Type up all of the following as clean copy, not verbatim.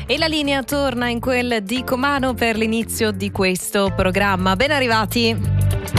E la linea torna in quel di Comano per l'inizio di questo programma. Ben arrivati.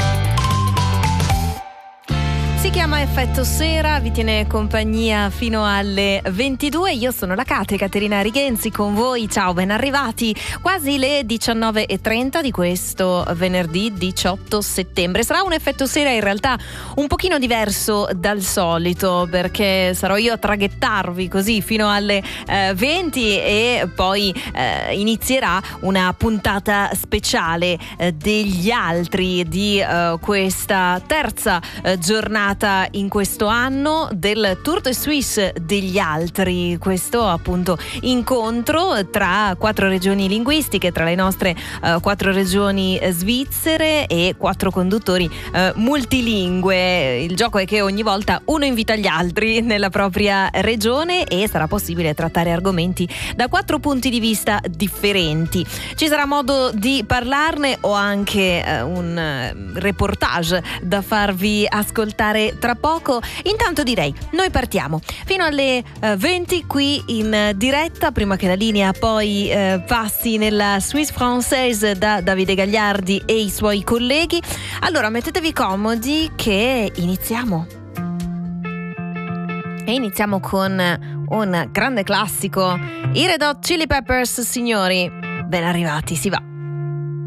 Si chiama Effetto Sera, vi tiene compagnia fino alle 22. Io sono la Caterina Righenzi con voi. Ciao, ben arrivati. Quasi le 19:30 di questo venerdì 18 settembre. Sarà un Effetto Sera in realtà un pochino diverso dal solito, perché sarò io a traghettarvi così fino alle 20 e poi inizierà una puntata speciale degli altri di questa terza giornata in questo anno del Tour de Suisse degli altri, questo appunto incontro tra 4 regioni linguistiche, tra le nostre 4 regioni svizzere e 4 conduttori multilingue. Il gioco è che ogni volta uno invita gli altri nella propria regione e sarà possibile trattare argomenti da 4 punti di vista differenti. Ci sarà modo di parlarne, o anche un reportage da farvi ascoltare tra poco. Intanto direi, noi partiamo fino alle 20 qui in diretta, prima che la linea poi passi nella Suisse Française da Davide Gagliardi e i suoi colleghi. Allora mettetevi comodi che iniziamo. E iniziamo con un grande classico, i Red Hot Chili Peppers, signori. Ben arrivati, si va.